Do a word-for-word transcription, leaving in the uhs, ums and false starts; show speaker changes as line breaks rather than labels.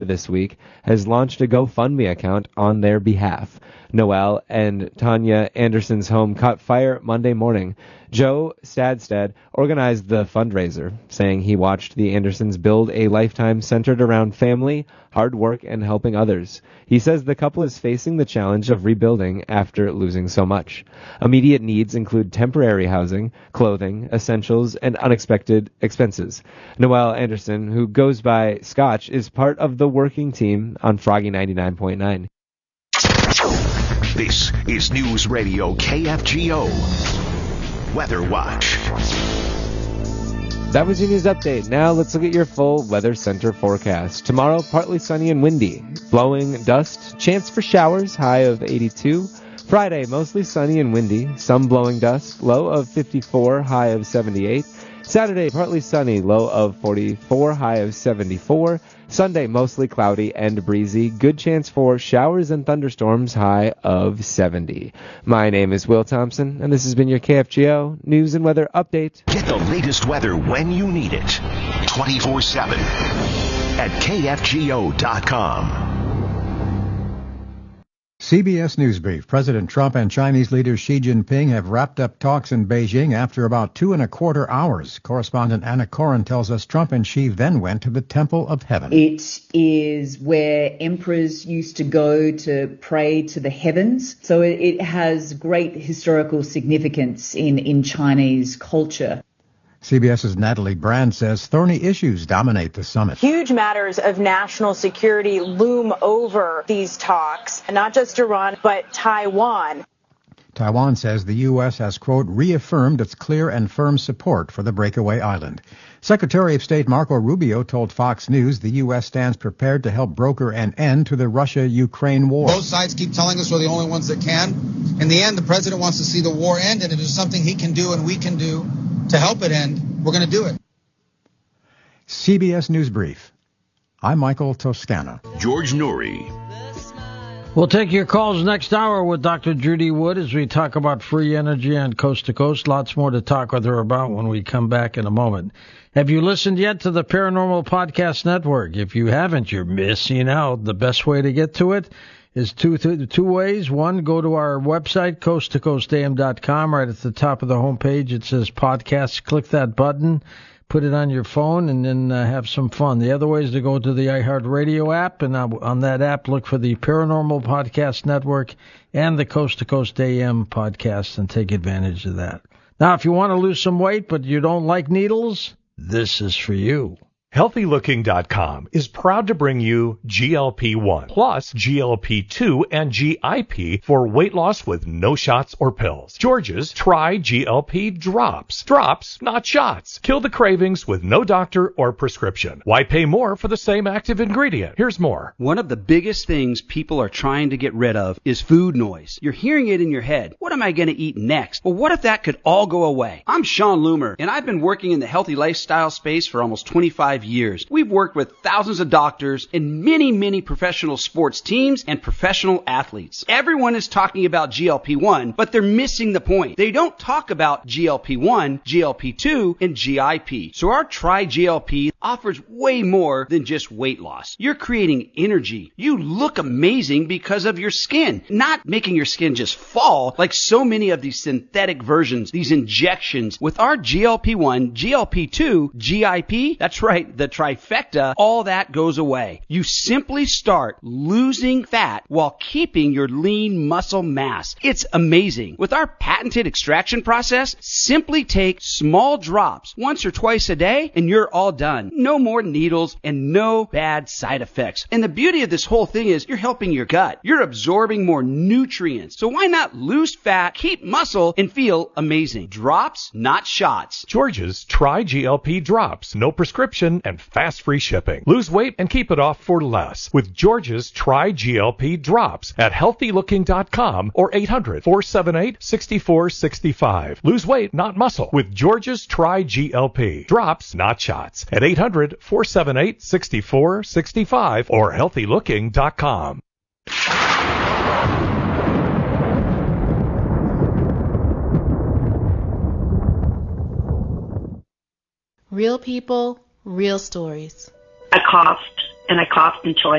this week has launched a GoFundMe account on their behalf. Noel and Tanya Anderson's home caught fire Monday morning. Joe Stadstead organized the fundraiser, saying he watched the Andersons build a lifetime centered around family, hard work, and helping others. He says the couple is facing the challenge of rebuilding after losing so much. Immediate needs include temporary housing, clothing, essentials, and unexpected expenses. Noel Anderson, who goes by Scotch, is part of the working team on Froggy ninety-nine point nine.
This is News Radio K F G O Weather Watch.
That was your news update. Now let's look at your full Weather Center forecast. Tomorrow, partly sunny and windy. Blowing dust, chance for showers, high of eighty-two. Friday, mostly sunny and windy. Some blowing dust, low of fifty-four, high of seventy-eight. Saturday, partly sunny, low of forty-four, high of seventy-four. Sunday, mostly cloudy and breezy. Good chance for showers and thunderstorms, high of seventy. My name is Will Thompson, and this has been your K F G O News and Weather Update.
Get the latest weather when you need it. twenty-four seven at K F G O dot com.
C B S News Brief. President Trump and Chinese leader Xi Jinping have wrapped up talks in Beijing after about two and a quarter hours. Correspondent Anna Coren tells us Trump and Xi then went to the Temple of Heaven.
It is where emperors used to go to pray to the heavens. So it, it has great historical significance in, in Chinese culture.
CBS's Natalie Brand says thorny issues dominate the summit.
Huge matters of national security loom over these talks, and not just Iran, but Taiwan.
Taiwan says the U S has, quote, reaffirmed its clear and firm support for the breakaway island. Secretary of State Marco Rubio told Fox News the U S stands prepared to help broker an end to the Russia-Ukraine war.
Both sides keep telling us we're the only ones that can. In the end, the president wants to see the war end, and if there's something he can do and we can do to help it end, we're going to do it.
C B S News Brief. I'm Michael Toscano.
George Noory.
We'll take your calls next hour with Doctor Judy Wood as we talk about free energy on Coast to Coast. Lots more to talk with her about when we come back in a moment. Have you listened yet to the Paranormal Podcast Network? If you haven't, you're missing out. The best way to get to it is two th- two ways. One, go to our website, coast to coast a m dot com. Right at the top of the homepage, it says podcasts. Click that button, put it on your phone, and then uh, have some fun. The other way is to go to the iHeartRadio app, and uh, on that app, look for the Paranormal Podcast Network and the Coast to Coast A M podcast and take advantage of that. Now, if you want to lose some weight but you don't like needles, this is for you.
Healthy Looking dot com is proud to bring you G L P one plus G L P two and G I P for weight loss with no shots or pills. George's Try G L P Drops. Drops, not shots. Kill the cravings with no doctor or prescription. Why pay more for the same active ingredient? Here's more.
One of the biggest things people are trying to get rid of is food noise. You're hearing it in your head. What am I going to eat next? Well, what if that could all go away? I'm Sean Loomer, and I've been working in the healthy lifestyle space for almost twenty-five years. We've worked with thousands of doctors and many, many professional sports teams and professional athletes. Everyone is talking about G L P one, but they're missing the point. They don't talk about G L P one, G L P two, and G I P. So our Try G L P offers way more than just weight loss. You're creating energy. You look amazing because of your skin, not making your skin just fall like so many of these synthetic versions, these injections. With our G L P one, G L P two, G I P, that's right, the trifecta, all that goes away. You simply start losing fat while keeping your lean muscle mass. It's amazing. With our patented extraction process, simply take small drops once or twice a day and you're all done. No more needles and no bad side effects. And the beauty of this whole thing is you're helping your gut. You're absorbing more nutrients. So why not lose fat, keep muscle, and feel amazing? Drops, not shots.
George's Try G L P Drops. No prescription and fast free shipping. Lose weight and keep it off for less with George's Try G L P Drops at healthy looking dot com or eight hundred, four seven eight, six four six five. Lose weight, not muscle with George's Try G L P Drops, not shots at eight hundred, four seven eight, six four six five or healthy looking dot com.
Real people, real stories.
I coughed
and I coughed until I